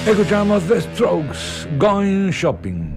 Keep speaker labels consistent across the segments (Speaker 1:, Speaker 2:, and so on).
Speaker 1: Escuchamos The Strokes, Going Shopping.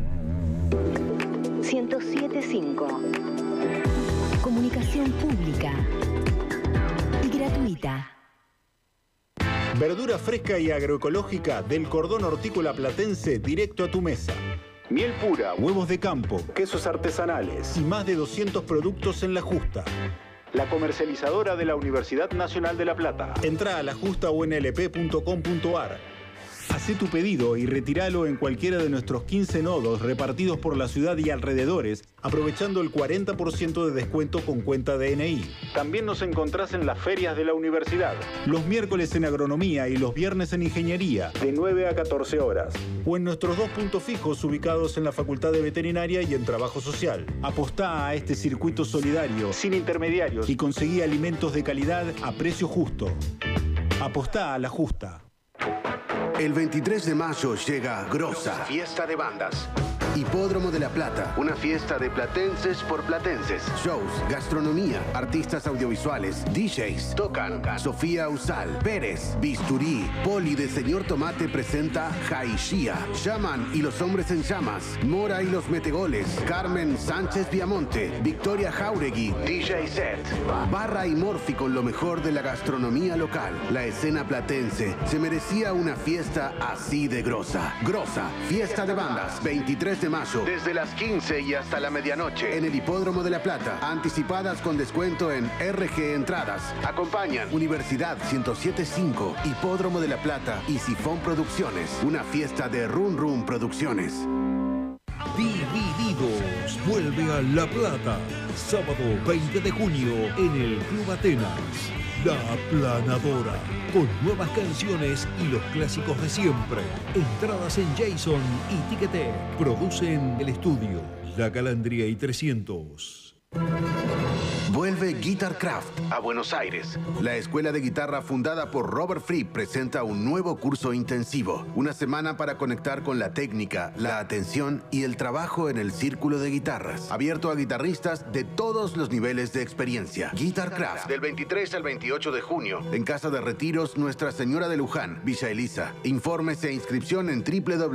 Speaker 2: 107.5. Comunicación pública y gratuita.
Speaker 3: Verdura fresca y agroecológica del cordón hortícola platense directo a tu mesa. Miel pura, huevos de campo, quesos artesanales y más de 200 productos en La Justa. La comercializadora de la Universidad Nacional de La Plata. Entra a lajustaunlp.com.ar. Hacé tu pedido y retíralo en cualquiera de nuestros 15 nodos repartidos por la ciudad y alrededores, aprovechando el 40% de descuento con cuenta DNI. También nos encontrás en las ferias de la universidad, los miércoles en agronomía y los viernes en ingeniería, de 9 a 14 horas. O en nuestros 2 puntos fijos ubicados en la Facultad de Veterinaria y en Trabajo Social. Apostá a este circuito solidario, sin intermediarios, y conseguí alimentos de calidad a precio justo. Apostá a La Justa.
Speaker 4: El 23 de mayo llega Grosa, fiesta de bandas. Hipódromo de La Plata, una fiesta de platenses por platenses. Shows, gastronomía, artistas audiovisuales, DJs, tocan Sofía Usal, Pérez, Bisturí, Poli de Señor Tomate presenta Jaishía, Shaman y los Hombres en Llamas, Mora y los Metegoles, Carmen Sánchez Viamonte, Victoria Jauregui, DJ Set, Barra y Morphy con lo mejor de la gastronomía local. La escena platense se merecía una fiesta así de grosa. Grosa, fiesta de bandas, 23 de mayo, desde las 15 y hasta la medianoche, en el Hipódromo de La Plata. Anticipadas con descuento en RG Entradas. Acompañan Universidad 107.5, Hipódromo de La Plata y Sifón Producciones. Una fiesta de Run Run Producciones.
Speaker 5: Divididos vuelve a La Plata, sábado 20 de junio en el Club Atenas. La Aplanadora, con nuevas canciones y los clásicos de siempre. Entradas en Jason y Ticketek. Producen El Estudio, La Calandria y 300.
Speaker 4: Vuelve Guitarcraft a Buenos Aires. La escuela de guitarra fundada por Robert Fripp presenta un nuevo curso intensivo. Una semana para conectar con la técnica, la atención y el trabajo en el círculo de guitarras. Abierto a guitarristas de todos los niveles de experiencia. Guitarcraft, del 23 al 28 de junio. En Casa de Retiros Nuestra Señora de Luján, Villa Elisa. Informes e inscripción en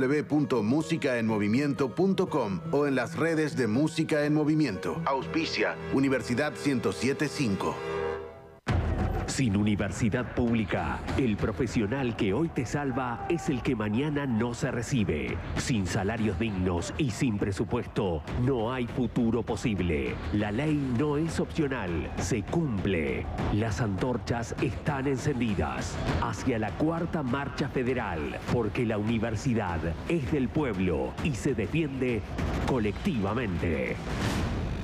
Speaker 4: www.musicaenmovimiento.com o en las redes de Música en Movimiento. Auspicia Universidad 107.5.
Speaker 6: Sin universidad pública, el profesional que hoy te salva es el que mañana no se recibe. Sin salarios dignos y sin presupuesto, no hay futuro posible. La ley no es opcional, se cumple. Las antorchas están encendidas hacia la cuarta marcha federal, porque la universidad es del pueblo y se defiende colectivamente.